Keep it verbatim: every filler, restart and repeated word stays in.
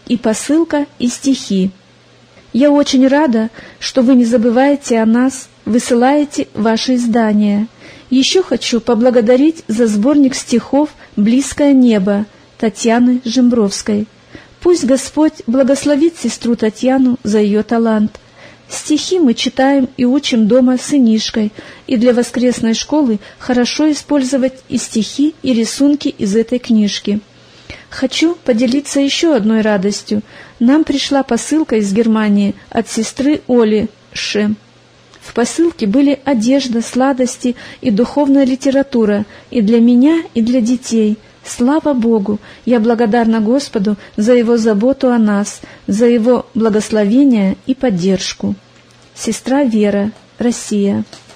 и посылка, и стихи. Я очень рада, что вы не забываете о нас, высылаете ваши издания. Еще хочу поблагодарить за сборник стихов «Близкое небо» Татьяны Жембровской. Пусть Господь благословит сестру Татьяну за ее талант. Стихи мы читаем и учим дома с сынишкой, и для воскресной школы хорошо использовать и стихи, и рисунки из этой книжки. Хочу поделиться еще одной радостью. Нам пришла посылка из Германии от сестры Оли Ше. В посылке были одежда, сладости и духовная литература и для меня, и для детей. Слава Богу! Я благодарна Господу за Его заботу о нас, за Его благословение и поддержку. Сестра Вера, Россия.